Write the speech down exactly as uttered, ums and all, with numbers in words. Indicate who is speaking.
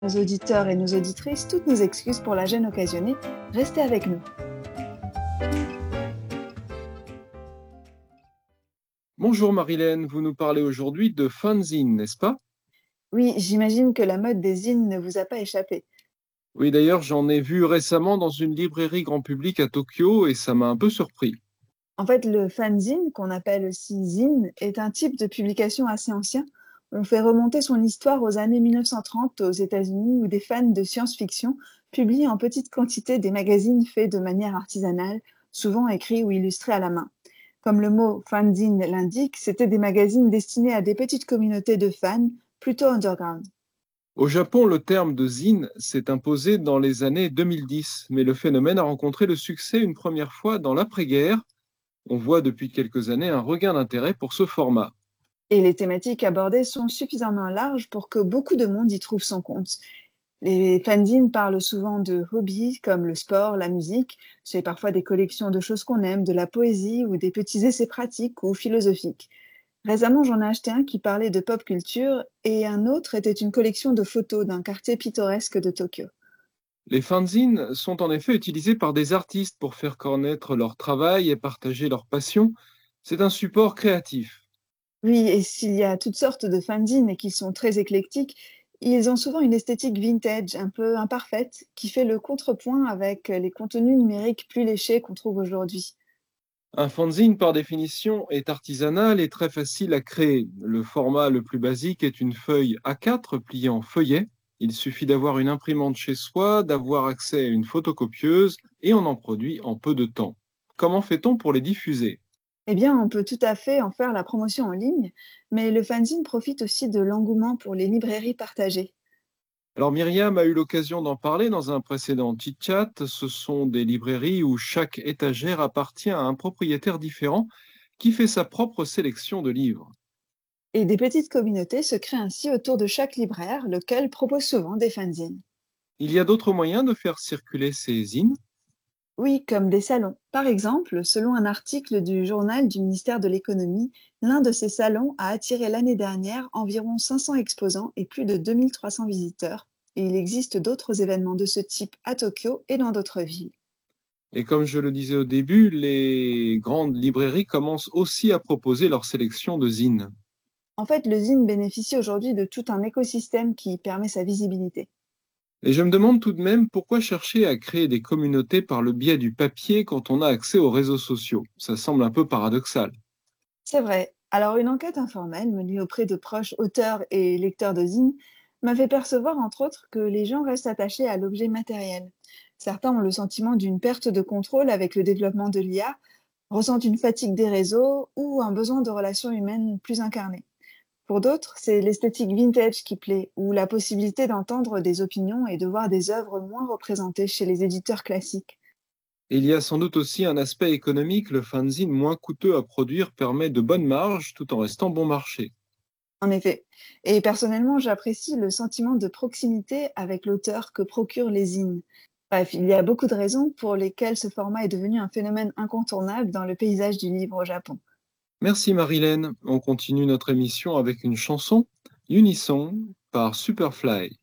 Speaker 1: Nos auditeurs et nos auditrices, toutes nos excuses pour la gêne occasionnée. Restez avec nous.
Speaker 2: Bonjour Marilène, vous nous parlez aujourd'hui de fanzine, n'est-ce pas?
Speaker 1: Oui, j'imagine que la mode des zines ne vous a pas échappé.
Speaker 2: Oui, d'ailleurs, j'en ai vu récemment dans une librairie grand public à Tokyo et ça m'a un peu surpris.
Speaker 1: En fait, le fanzine, qu'on appelle aussi zine, est un type de publication assez ancien. On fait remonter son histoire aux années mille neuf cent trente aux États-Unis où des fans de science-fiction publient en petite quantité des magazines faits de manière artisanale, souvent écrits ou illustrés à la main. Comme le mot fanzine l'indique, c'était des magazines destinés à des petites communautés de fans, plutôt underground.
Speaker 2: Au Japon, le terme de zine s'est imposé dans les années deux mille dix, mais le phénomène a rencontré le succès une première fois dans l'après-guerre. On voit depuis quelques années un regain d'intérêt pour ce format.
Speaker 1: Et les thématiques abordées sont suffisamment larges pour que beaucoup de monde y trouve son compte. Les fanzines parlent souvent de hobbies comme le sport, la musique. C'est parfois des collections de choses qu'on aime, de la poésie ou des petits essais pratiques ou philosophiques. Récemment, j'en ai acheté un qui parlait de pop culture et un autre était une collection de photos d'un quartier pittoresque de Tokyo.
Speaker 2: Les fanzines sont en effet utilisés par des artistes pour faire connaître leur travail et partager leur passion. C'est un support créatif.
Speaker 1: Oui, et s'il y a toutes sortes de fanzines et qui sont très éclectiques, ils ont souvent une esthétique vintage, un peu imparfaite, qui fait le contrepoint avec les contenus numériques plus léchés qu'on trouve aujourd'hui.
Speaker 2: Un fanzine, par définition, est artisanal et très facile à créer. Le format le plus basique est une feuille A quatre pliée en feuillet. Il suffit d'avoir une imprimante chez soi, d'avoir accès à une photocopieuse et on en produit en peu de temps. Comment fait-on pour les diffuser?
Speaker 1: Eh bien, on peut tout à fait en faire la promotion en ligne, mais le fanzine profite aussi de l'engouement pour les librairies partagées.
Speaker 2: Alors Myriam a eu l'occasion d'en parler dans un précédent chit-chat. Ce sont des librairies où chaque étagère appartient à un propriétaire différent qui fait sa propre sélection de livres.
Speaker 1: Et des petites communautés se créent ainsi autour de chaque libraire, lequel propose souvent des fanzines.
Speaker 2: Il y a d'autres moyens de faire circuler ces zines.
Speaker 1: Oui, comme des salons. Par exemple, selon un article du journal du ministère de l'économie, l'un de ces salons a attiré l'année dernière environ cinq cents exposants et plus de deux mille trois cents visiteurs. Et il existe d'autres événements de ce type à Tokyo et dans d'autres villes.
Speaker 2: Et comme je le disais au début, les grandes librairies commencent aussi à proposer leur sélection de zines.
Speaker 1: En fait, le zine bénéficie aujourd'hui de tout un écosystème qui permet sa visibilité.
Speaker 2: Et je me demande tout de même pourquoi chercher à créer des communautés par le biais du papier quand on a accès aux réseaux sociaux. Ça semble un peu paradoxal.
Speaker 1: C'est vrai. Alors, une enquête informelle menée auprès de proches auteurs et lecteurs de zine m'a fait percevoir, entre autres, que les gens restent attachés à l'objet matériel. Certains ont le sentiment d'une perte de contrôle avec le développement de l'I A, ressentent une fatigue des réseaux ou un besoin de relations humaines plus incarnées. Pour d'autres, c'est l'esthétique vintage qui plaît, ou la possibilité d'entendre des opinions et de voir des œuvres moins représentées chez les éditeurs classiques.
Speaker 2: Et il y a sans doute aussi un aspect économique. Le fanzine moins coûteux à produire permet de bonnes marges tout en restant bon marché.
Speaker 1: En effet. Et personnellement, j'apprécie le sentiment de proximité avec l'auteur que procurent les zines. Bref, il y a beaucoup de raisons pour lesquelles ce format est devenu un phénomène incontournable dans le paysage du livre au Japon.
Speaker 2: Merci Marilène. On continue notre émission avec une chanson, Unison par Superfly.